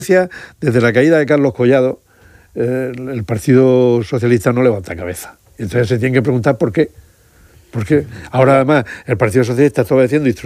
Desde la caída de Carlos Collado, el Partido Socialista no levanta cabeza. Entonces se tienen que preguntar por qué. Porque ahora además el Partido Socialista está obedeciendo